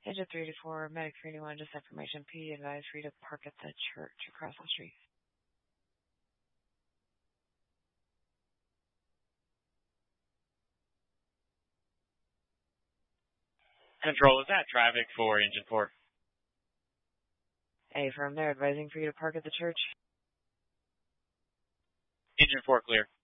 Engine 3 to 4, Medic 3 to 1, just information. P advised for you to park at the church across the street. Control, is that traffic for Engine 4? A firm there advising for you to park at the church. Engine 4 clear.